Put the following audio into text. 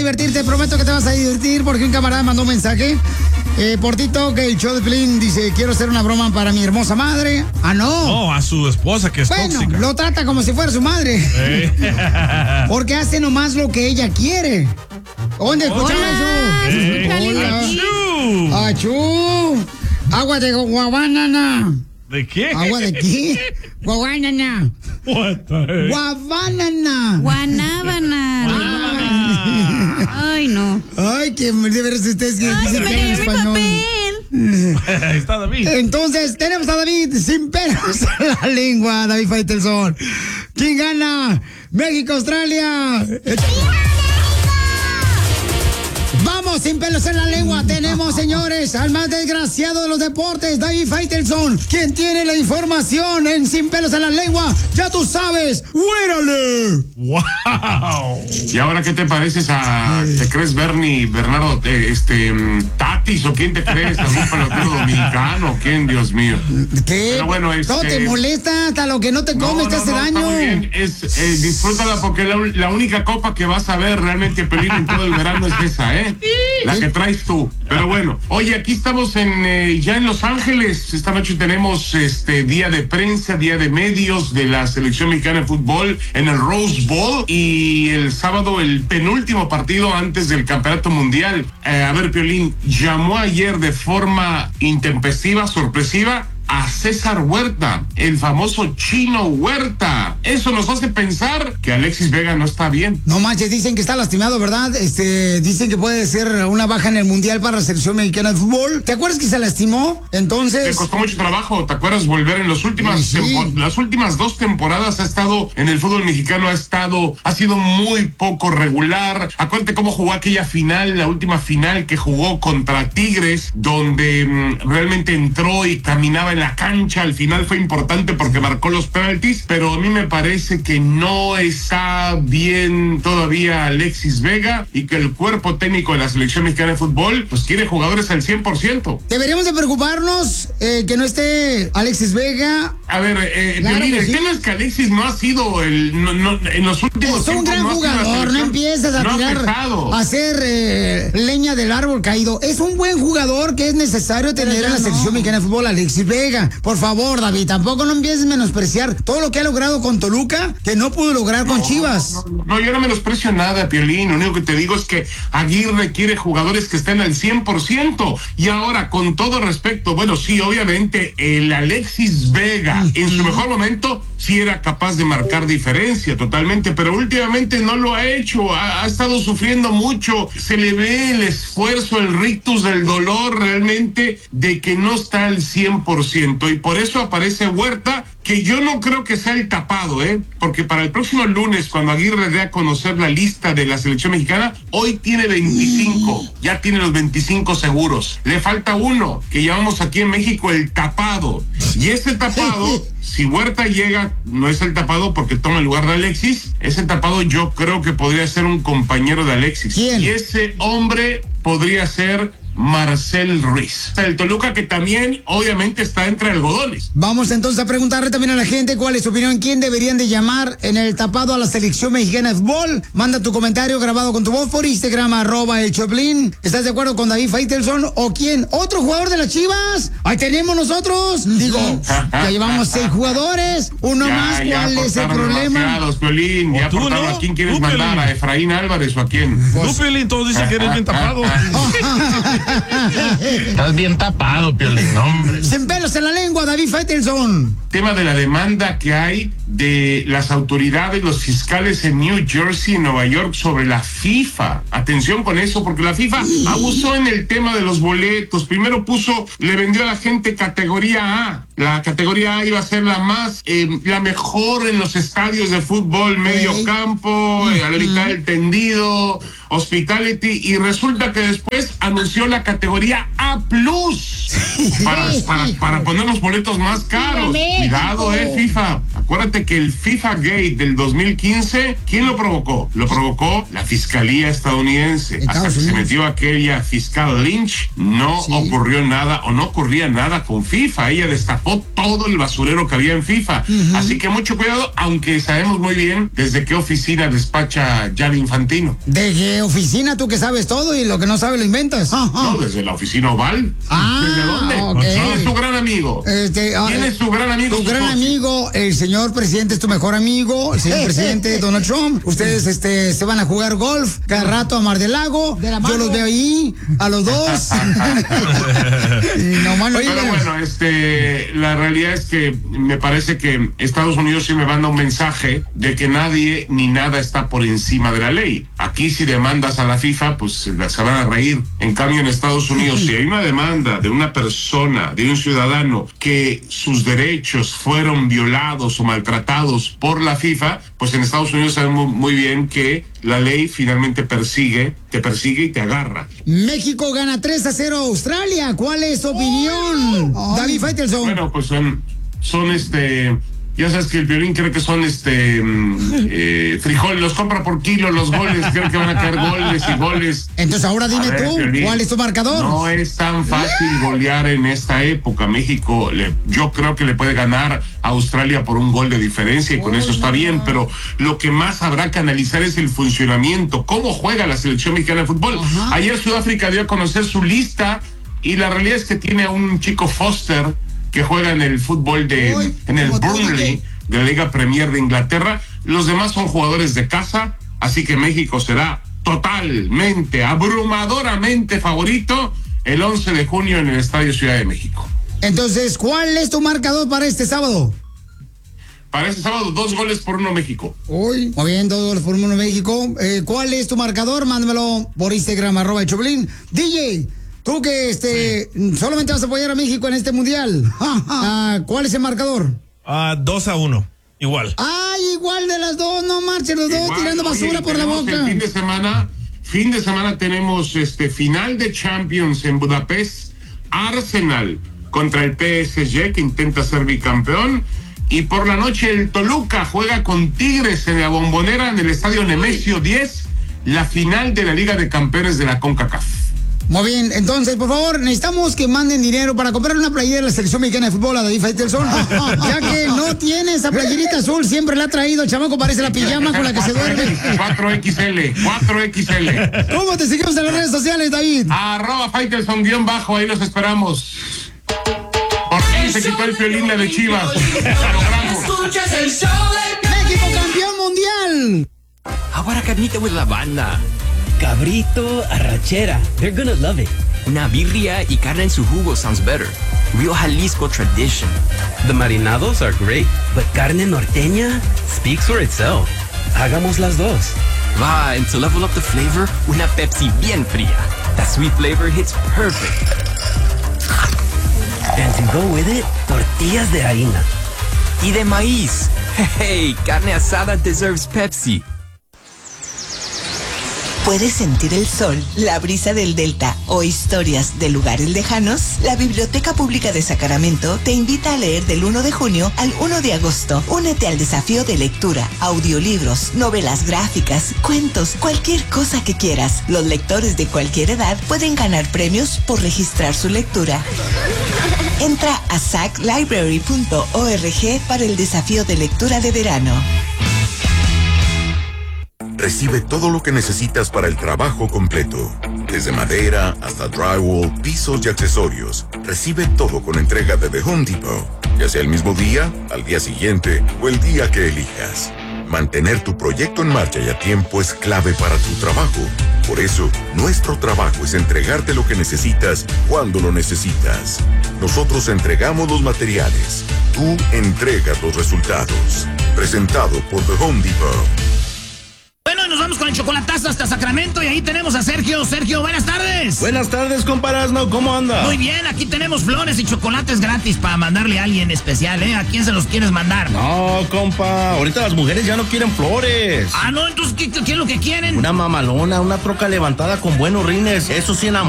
divertir, te prometo que te vas a divertir porque un camarada mandó un mensaje por TikTok, el show de Piolín dice, quiero hacer una broma para mi hermosa madre. Ah, no. No, a su esposa que es tóxica. Bueno, lo trata como si fuera su madre. Porque hace nomás lo que ella quiere. ¿Dónde escuchas eso? ¡Achú! Agua de guabanana. ¿De qué? ¿Agua de qué? Guabanana. Guabanana. Guanábana. Ay, no. Ay, que de veras ustedes que dicen que en español. Ahí está David. Entonces, tenemos a David sin pelos en la lengua, David Faitelson. ¿Quién gana? México, Australia. Vamos, sin pelos en la lengua. Tenemos, señores, al más desgraciado de los deportes, David Faitelson, quien tiene la información en Sin Pelos en la Lengua. Ya tú sabes, ¡huérale! ¡Wow! ¿Y ahora qué te pareces a... ¿Te crees Bernie, Bernardo, Tatis o quién te crees? ¿Algún pelotero dominicano? ¿Quién, Dios mío? ¿Qué? Pero bueno, ¿Todo te molesta? Hasta lo que no te comes te hace daño. Está muy bien. Disfrútala porque la única copa que vas a ver realmente Pelín en todo el verano es esa, ¿eh? La que traes tú. Pero bueno, oye, aquí estamos ya en Los Ángeles. Esta noche tenemos día de prensa, día de medios de la selección mexicana de fútbol en el Rose Bowl y el sábado el penúltimo partido antes del campeonato mundial. A ver, Piolín, llamó ayer de forma intempestiva, sorpresiva, a César Huerta, el famoso Chino Huerta. Eso nos hace pensar que Alexis Vega no está bien. No manches, dicen que está lastimado, ¿verdad? Dicen que puede ser una baja en el Mundial para la selección mexicana de fútbol. ¿Te acuerdas que se lastimó? Entonces... Le costó mucho trabajo, ¿te acuerdas? Volver en las últimas 2 temporadas ha estado en el fútbol mexicano, ha sido muy poco regular. Acuérdate cómo jugó aquella final, la última final que jugó contra Tigres, donde realmente entró y caminaba en la cancha. Al final fue importante porque marcó los penaltis, pero a mí me parece que no está bien todavía Alexis Vega y que el cuerpo técnico de la selección mexicana de fútbol pues quiere jugadores al 100%. Deberíamos de preocuparnos que no esté Alexis Vega. A ver, claro, Piolín, el sí. tema es que Alexis no ha sido en los últimos tiempos. Es un gran jugador, no empiezas a tirar, a hacer leña del árbol caído. Es un buen jugador que es necesario tener en la selección mexicana de fútbol, Alexis Vega. Por favor, David, tampoco no empieces a menospreciar todo lo que ha logrado con Toluca, que no pudo lograr con Chivas. No, yo no menosprecio nada, Piolín. Lo único que te digo es que Aguirre quiere jugadores que estén al 100%. Y ahora, con todo respeto, bueno, sí, obviamente, el Alexis Vega, en su mejor momento, sí era capaz de marcar diferencia totalmente, pero últimamente no lo ha hecho. Ha estado sufriendo mucho. Se le ve el esfuerzo, el rictus del dolor realmente de que no está al 100%. Y por eso aparece Huerta, que yo no creo que sea el tapado, porque para el próximo lunes, cuando Aguirre dé a conocer la lista de la selección mexicana, hoy tiene 25, ya tiene los 25 seguros. Le falta uno, que llamamos aquí en México el tapado. Y ese tapado, si Huerta llega, no es el tapado porque toma el lugar de Alexis, ese tapado yo creo que podría ser un compañero de Alexis. ¿Quién? Y ese hombre podría ser Marcel Ruiz, el Toluca, que también obviamente está entre algodones. Vamos entonces a preguntarle también a la gente cuál es su opinión, quién deberían de llamar en el tapado a la selección mexicana de fútbol. Manda tu comentario grabado con tu voz por Instagram, @elchoplin. ¿Estás de acuerdo con David Faitelson o quién? ¿Otro jugador de las Chivas? Ahí tenemos nosotros. Digo, ya llevamos 6 jugadores, uno más. ¿Cuál es el problema? Piolín, ya tú, ¿a quién quieres tú, mandar? Piolín. ¿A Efraín Álvarez o a quién? Tú, Piolín, todos dicen que eres bien tapado. Estás bien tapado, Piolín, hombre. Sin pelos en la lengua, David Faitelson. Tema de la demanda que hay de las autoridades, los fiscales en New Jersey y Nueva York sobre la FIFA. Atención con eso, porque la FIFA abusó en el tema de los boletos. Primero le vendió a la gente categoría A. La categoría A iba a ser la mejor en los estadios de fútbol, medio campo, a la mitad del tendido, hospitality, y resulta que después anunció la categoría A+, para poner los boletos más caros. Cuidado, FIFA. Acuérdate que el FIFA Gate del 2015, ¿quién lo provocó? Lo provocó la Fiscalía estadounidense. Hasta que se metió aquella fiscal Lynch, no ocurrió nada, o no ocurría nada con FIFA. Ella destapó todo el basurero que había en FIFA. Así que mucho cuidado, aunque sabemos muy bien desde qué oficina despacha Gianni Infantino. ¿De qué oficina, tú que sabes todo y lo que no sabes lo inventas. No, desde la oficina oval. ¿Desde dónde? Ok. ¿Quién es tu gran amigo? ¿Quién es tu gran amigo? Tu gran amigo, el señor presidente es tu mejor amigo, el señor presidente Donald Trump. Ustedes se van a jugar golf cada rato a Mar del Lago. Yo los veo ahí, a los dos. Pero bueno, la realidad es que me parece que Estados Unidos sí me manda un mensaje de que nadie ni nada está por encima de la ley. Aquí si demandas a la FIFA, pues se van a reír. En cambio, en Estados Unidos, si hay una demanda de una persona, de un ciudadano, que sus derechos fueron violados o maltratados por la FIFA, pues en Estados Unidos sabemos muy bien que la ley finalmente te persigue y te agarra. México gana 3-0 a Australia. ¿Cuál es tu opinión, David Faitelson? Bueno, pues son ya sabes que el Piolín cree que son frijoles, los compra por kilo los goles, creo que van a caer goles y goles. Entonces ahora dime tú, Piolín, ¿cuál es tu marcador? No es tan fácil golear en esta época. México, yo creo que le puede ganar a Australia por un gol de diferencia y con eso está bien, pero lo que más habrá que analizar es el funcionamiento, cómo juega la selección mexicana de fútbol. Ayer Sudáfrica dio a conocer su lista y la realidad es que tiene a un chico Foster que juega en el fútbol en el Burnley de la Liga Premier de Inglaterra. Los demás son jugadores de casa, así que México será totalmente, abrumadoramente favorito el 11 de junio en el Estadio Ciudad de México. Entonces, ¿cuál es tu marcador para este sábado? Para este sábado, 2-1 México. Muy bien, 2-1 México. ¿Cuál es tu marcador? Mándamelo por Instagram, @Choplin. DJ, tú que solamente vas a apoyar a México en este mundial. ¿Cuál es el marcador? 2-1, igual. Igual de las dos, no marchen los dos tirando basura por la boca. El fin de semana tenemos final de Champions en Budapest, Arsenal contra el PSG que intenta ser bicampeón, y por la noche el Toluca juega con Tigres en la Bombonera en el estadio Nemesio 10, la final de la Liga de Campeones de la CONCACAF. Muy bien, entonces, por favor, necesitamos que manden dinero para comprar una playera de la selección mexicana de fútbol a David Faitelson, ya que no tiene esa playerita azul, siempre la ha traído, el chamaco parece la pijama con la que se duerme. 4XL. ¿Cómo te seguimos en las redes sociales, David? @Faitelson_, ahí los esperamos. Por fin se quitó el Piolín de Chivas. ¡México campeón mundial! Ahora carnita with la banda. Cabrito, arrachera. They're gonna love it. Una birria y carne en su jugo sounds better. Real Jalisco tradition. The marinados are great, but carne norteña speaks for itself. Hagamos las dos. Va, and to level up the flavor, una Pepsi bien fría. That sweet flavor hits perfect. And to go with it, tortillas de harina. Y de maíz. Hey, carne asada deserves Pepsi. ¿Puedes sentir el sol, la brisa del Delta o historias de lugares lejanos? La Biblioteca Pública de Sacramento te invita a leer del 1 de junio al 1 de agosto. Únete al desafío de lectura, audiolibros, novelas gráficas, cuentos, cualquier cosa que quieras. Los lectores de cualquier edad pueden ganar premios por registrar su lectura. Entra a saclibrary.org para el desafío de lectura de verano. Recibe todo lo que necesitas para el trabajo completo. Desde madera hasta drywall, pisos y accesorios. Recibe todo con entrega de The Home Depot. Ya sea el mismo día, al día siguiente o el día que elijas. Mantener tu proyecto en marcha y a tiempo es clave para tu trabajo. Por eso, nuestro trabajo es entregarte lo que necesitas cuando lo necesitas. Nosotros entregamos los materiales. Tú entregas los resultados. Presentado por The Home Depot. Bueno, nos vamos con el chocolatazo hasta Sacramento y ahí tenemos a Sergio. Sergio, buenas tardes. Buenas tardes, comparazno, ¿cómo anda? Muy bien, aquí tenemos flores y chocolates gratis para mandarle a alguien especial, ¿eh? ¿A quién se los quieres mandar? No, compa, ahorita las mujeres ya no quieren flores. No, entonces, ¿qué es lo que quieren? Una mamalona, una troca levantada con buenos rines, eso sí enamora.